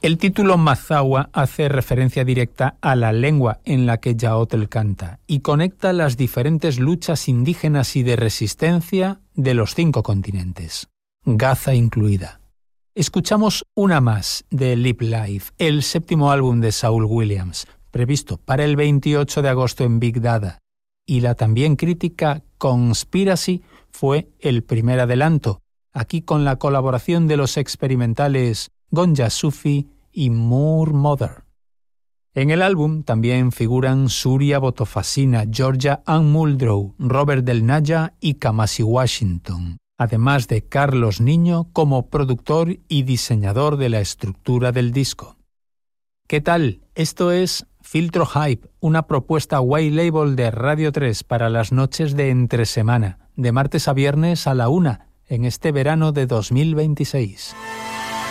El título Mazawa hace referencia directa a la lengua en la que Yaotl canta y conecta las diferentes luchas indígenas y de resistencia de los 5 continentes, Gaza incluida. Escuchamos una más de Live Life, el 7º álbum de Saul Williams, previsto para el 28 de agosto en Big Dada, y la también crítica Conspiracy fue el primer adelanto, aquí con la colaboración de los experimentales Gonja Sufi y Moore Mother. En el álbum también figuran Surya Botofasina, Georgia Ann Muldrow, Robert Del Naya y Kamasi Washington, además de Carlos Niño como productor y diseñador de la estructura del disco. ¿Qué tal? Esto es Filtro Hype, una propuesta white label de Radio 3 para las noches de entre semana, de martes a viernes a la 1, en este verano de 2026.